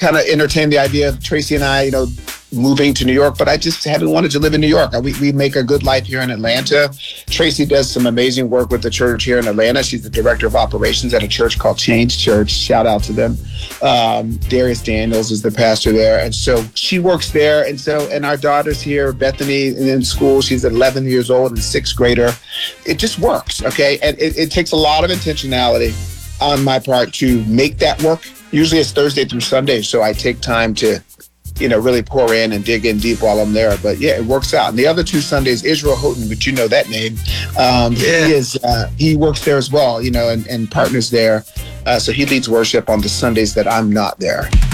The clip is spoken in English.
kind of entertained the idea of Tracy and I, moving to New York, but I just haven't wanted to live in New York. We make a good life here in Atlanta. Tracy does some amazing work with the church here in Atlanta. She's the director of operations at a church called Change Church. Shout out to them. Darius Daniels is the pastor there. And so she works there. And our daughter's here, Bethany, in school. She's 11 years old and 6th grader. It just works, okay? And it takes a lot of intentionality on my part to make that work. Usually it's Thursday through Sunday, so I take time to really pour in and dig in deep while I'm there. But yeah, it works out. And the other 2 Sundays, Israel Houghton, but you know that name. He works there as well, and partners there. So he leads worship on the Sundays that I'm not there.